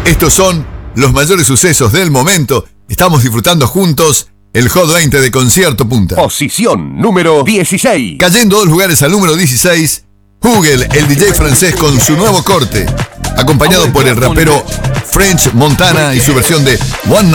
Estos son los mayores sucesos del momento. Estamos disfrutando juntos el Hot 20 de Concierto Punta. Posición número 16. Cayendo 2 lugares al número 16, Hugel, el DJ francés con su nuevo corte, acompañado por el rapero French Montana y su versión de One